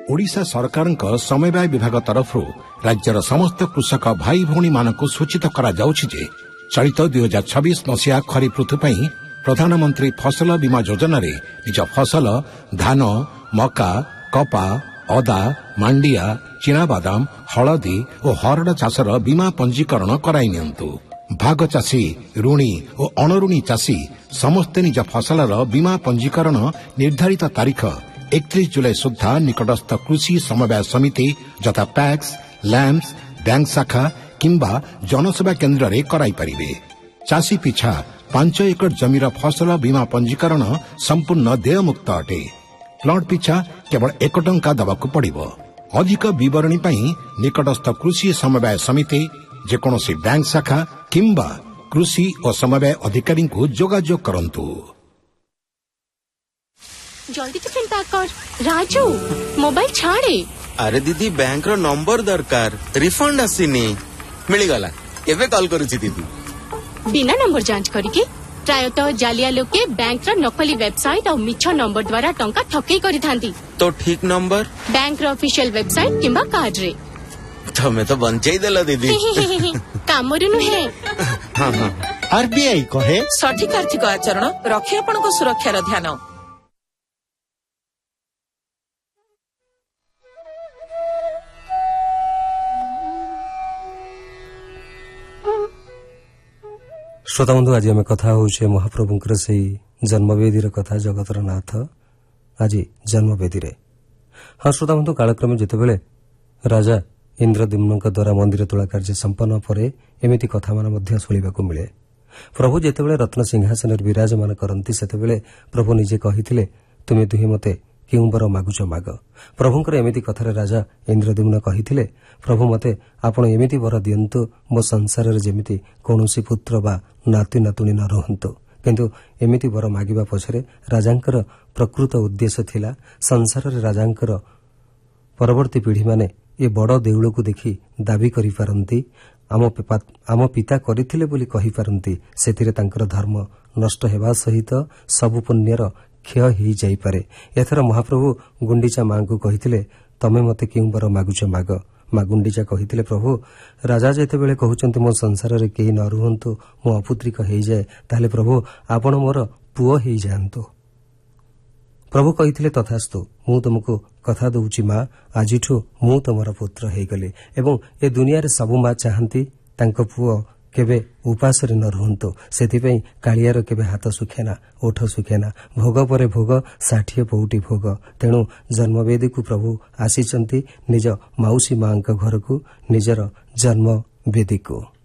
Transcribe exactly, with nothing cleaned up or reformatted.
ओडिशा सरकारक समवाय विभाग तरफ राज्यर समस्त कृषक भाई भौणी मानक सूचित करा जाउछि जे चलित दुई हजार छब्बीस मसीहा खरीफ ऋतु पई प्रधानमंत्री फसल बीमा योजना रे निज फसल धान मका कपा अदा मांडिया चिनाबादाम हलदी और हरड चाषर बीमा पंजीकरण कराई नियंतु। भाग चाषी ऋणी और अणऋणी चाषी समस्ते निज फसलर बीमा पंजीकरण निर्धारित तारीख एकतीस जुलाई सुधा निकटस्थ कृषि समवाय समिति यथा पैक्स लैम्प्स बैंक शाखा किंबा जनसेवा केन्द्र रे कराई परिबे। चाषी पिछा पांच एकड़ जमीर फसल बीमा पंजीकरण संपूर्ण देयमुक्त अटे। प्लॉट पिछा केवल एक टंका दबाकू पड़िबो। अधिक विवरणी पई निकटस्थ कृषि समवाय समिति जेकोसी बैंक शाखा किंबा कृषि और समवाय अधिकारी को जोगाजोग करंतु। जल्दी टिफिन पैक कर। राजू मोबाइल छाड़े। अरे दीदी बैंक रो नंबर दरकार रिफंड आसीनी मिलगला एबे कॉल करूची दीदी। बिना नंबर जांच करिके प्रायतः जालिया लोके बैंक रो नकली वेबसाइट और मिछ नंबर द्वारा टंका ठकेई करि थांती। तो ठीक नंबर बैंक रो ऑफिशियल वेबसाइट किंबा कार्ड रे। तमे तो बंचाई देला दीदी। कामरु नुहे। हां हां आरबीआई कहे सठिक आर्थिक आचरण रखे आपनको सुरक्षार ध्यान। श्रोता बंधु आज आम कथा होचे महाप्रभुंकर से जन्मवेदीर कथा जगतर नाथ आज जन्मवेदी। हाँ श्रोता बंधु कालक्रमे जितेबले राजा इंद्रद्युम्न द्वारा मंदिर तोला कार्य संपन्न पर एमती कथा मान शुणा मिले। प्रभु जितेबले रत्न सिंहासन विराजमान करती सेतेबेले प्रभु निजे कही तुमे दुहे मते क्यों बर मागुच माग। प्रभुंकर एमती कथार राजा इंद्रद्युम्न कही प्रभु मते आपण एमती वर दियंतु मो संसार जेमिति कौनसी पुत्र बा नाती नातुणी न रुहंतु। किंतु एमती वर मागिबा पछरे राजांकर प्रकृत उद्देश्य थिला संसार रे राजांकर परवर्ती पीढ़ी माने ए बड़ देउल को देखि दाबी करि पारंती आम आम पिता करिथिले बोली कहि पारंती सेतिरे तांकर धर्म नष्ट हेबा सहित सब पुण्यर क्षय हो जाई पारे। एथर महाप्रभु गुंडीचा मां को कहिथिले तमे मते क्यों बर मागुच माग। मां गुंडीचा कहिथिले प्रभु राजा जेतेबेले कहउचंती मो संसार रे केही न रुहंतु मो अपुत्रिक हेई जाए ताले प्रभु आपण मोर पुओ हेई जांतु। प्रभु कहिथिले तथास्तु मु तुमको कथा दउची मां आजिठु मु तमर पुत्र हेई गले एवं ए दुनिया रे सब मां चाहंती तांको पुओ केबे उपास रे न रुहंतु। सेथिपई कालियार केबे हाथ सुखेना ओठ सुखेना भोग परे भोग षाठिए पौटी भोग। तेणु जन्मवेदी को प्रभु आसीचंती निज माउसी मां घर को निजर जन्मवेदी को।